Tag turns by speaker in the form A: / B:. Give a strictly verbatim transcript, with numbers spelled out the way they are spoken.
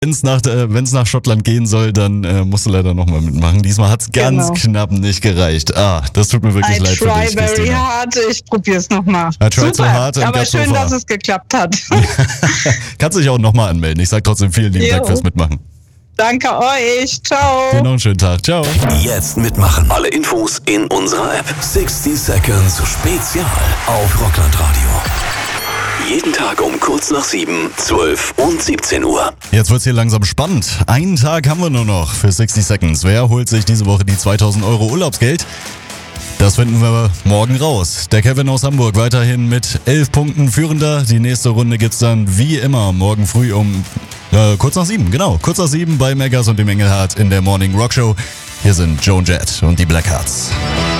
A: Wenn es nach, äh, wenn's nach Schottland gehen soll, dann äh, musst du leider nochmal mitmachen. Diesmal hat es ganz
B: Genau.
A: knapp nicht gereicht. Ah, das tut mir wirklich
B: I
A: leid für
B: try
A: dich,
B: very
A: Christina.
B: hard. Ich probier's nochmal.
A: I tried so hard and
B: aber
A: got so
B: schön,
A: far.
B: dass es geklappt hat.
A: Kannst dich auch nochmal anmelden. Ich sag trotzdem vielen lieben
B: Jo.
A: Dank fürs Mitmachen.
B: Danke euch. Ciao.
A: Dir noch einen schönen Tag. Ciao.
C: Jetzt mitmachen. Alle Infos in unserer App. sixty Seconds Spezial auf Rockland Radio. Jeden Tag um kurz nach sieben, zwölf und siebzehn Uhr.
A: Jetzt wird's hier langsam spannend. Einen Tag haben wir nur noch für sixty Seconds. Wer holt sich diese Woche die zweitausend Euro Urlaubsgeld? Das finden wir morgen raus. Der Kevin aus Hamburg weiterhin mit elf Punkten führender. Die nächste Runde gibt's dann wie immer morgen früh um äh, kurz nach sieben. Genau, kurz nach sieben bei Megas und dem Engelhardt in der Morning Rock Show. Hier sind Joan Jett und die Blackhearts.